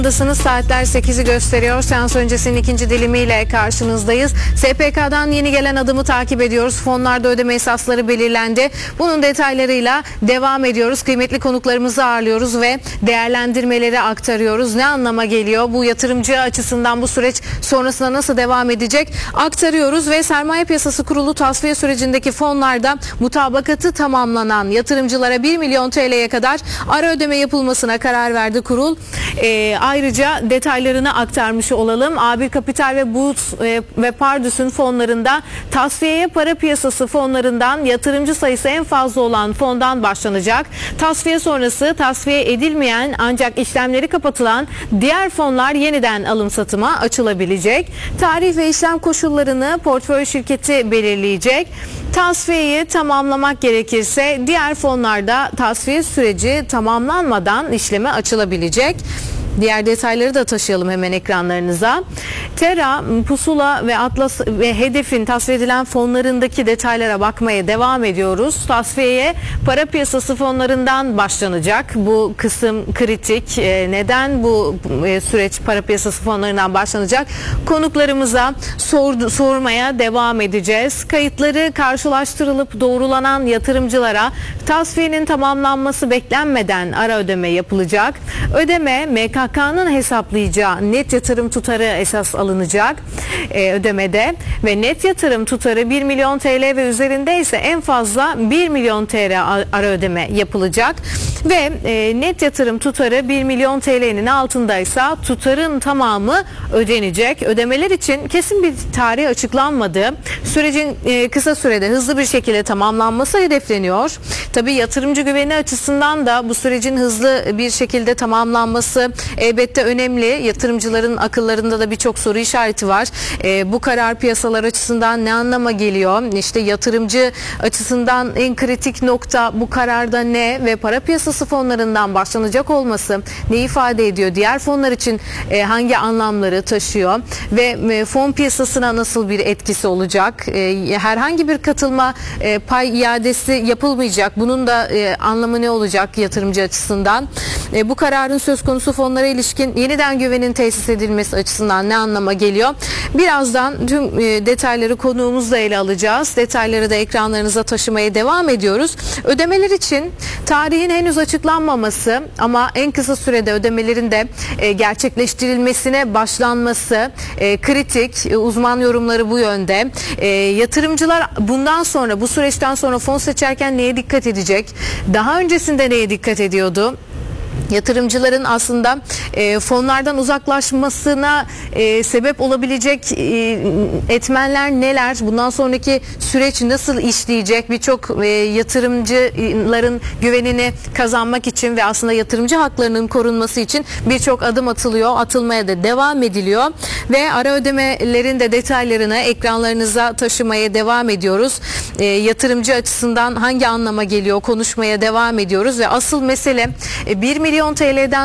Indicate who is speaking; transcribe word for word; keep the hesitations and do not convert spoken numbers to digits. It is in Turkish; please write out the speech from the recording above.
Speaker 1: Dısınız, saatler sekizi gösteriyor. Seans öncesinin ikinci dilimiyle karşınızdayız. S P K'dan yeni gelen adımı takip ediyoruz. Fonlarda ödeme esasları belirlendi. Bunun detaylarıyla devam ediyoruz. Kıymetli konuklarımızı ağırlıyoruz ve değerlendirmeleri aktarıyoruz. Ne anlama geliyor? Bu yatırımcı açısından bu süreç sonrasında nasıl devam edecek? Aktarıyoruz ve Sermaye Piyasası Kurulu tasfiye sürecindeki fonlarda mutabakatı tamamlanan yatırımcılara bir milyon T L'ye kadar ara ödeme yapılmasına karar verdi kurul. Ee, ayrıca detaylarını aktarmış olalım. A bir Kapital ve Boots e, ve Pardus'un fonlarında tasfiyeye para piyasası fonlarından yatırımcı sayısı en fazla olan fondan başlanacak. Tasfiye sonrası tasfiye edilmeyen ancak işlemleri kapatılan diğer fonlar yeniden alım satıma açılabilecek. Tarih ve işlem koşullarını portföy şirketi belirleyecek. Tasfiyeyi tamamlamak gerekirse diğer fonlarda tasfiye süreci tamamlanmadan işleme açılabilecek. Diğer detayları da taşıyalım hemen ekranlarınıza. Tera, Pusula ve Atlas ve Hedef'in tasfiye edilen fonlarındaki detaylara bakmaya devam ediyoruz. Tasfiyeye para piyasası fonlarından başlanacak. Bu kısım kritik. Neden bu süreç para piyasası fonlarından başlanacak? Konuklarımıza sordu, sormaya devam edeceğiz. Kayıtları karşılaştırılıp doğrulanan yatırımcılara tasfiyenin tamamlanması beklenmeden ara ödeme yapılacak. Ödeme M K K'nın hesaplayacağı net yatırım tutarı esas alınacak e, ödemede ve net yatırım tutarı bir milyon T L ve üzerinde ise en fazla bir milyon T L ara ödeme yapılacak ve e, net yatırım tutarı bir milyon T L'nin altındaysa tutarın tamamı ödenecek. Ödemeler için kesin bir tarih açıklanmadı. Sürecin e, kısa sürede hızlı bir şekilde tamamlanması hedefleniyor. Tabii yatırımcı güveni açısından da bu sürecin hızlı bir şekilde tamamlanması elbette önemli. Yatırımcıların akıllarında da birçok soru işareti var. E, bu karar piyasalar açısından ne anlama geliyor? İşte yatırımcı açısından en kritik nokta bu kararda ne ve para piyasası fonlarından başlanacak olması ne ifade ediyor? Diğer fonlar için e, hangi anlamları taşıyor? Ve e, fon piyasasına nasıl bir etkisi olacak? E, herhangi bir katılma e, pay iadesi yapılmayacak. Bunun da e, anlamı ne olacak yatırımcı açısından? E, bu kararın söz konusu fonlara ilişkin yeniden güvenin tesis edilmesi açısından ne anlama geliyor? Birazdan tüm e, detayları konuğumuzla ele alacağız. Detayları da ekranlarınıza taşımaya devam ediyoruz. Ödemeler için tarihin henüz açıklanmaması ama en kısa sürede ödemelerin de e, gerçekleştirilmesine başlanması e, kritik. E, uzman yorumları bu yönde. E, yatırımcılar bundan sonra, bu süreçten sonra fon seçerken neye dikkat edecek? Daha öncesinde neye dikkat ediyordu? Yatırımcıların aslında e, fonlardan uzaklaşmasına e, sebep olabilecek e, etmenler neler? Bundan sonraki süreç nasıl işleyecek? Birçok e, yatırımcıların güvenini kazanmak için ve aslında yatırımcı haklarının korunması için birçok adım atılıyor. Atılmaya da devam ediliyor. Ve ara ödemelerin de detaylarını ekranlarınıza taşımaya devam ediyoruz. E, yatırımcı açısından hangi anlama geliyor? Konuşmaya devam ediyoruz ve asıl mesele e, bir milyon T L'den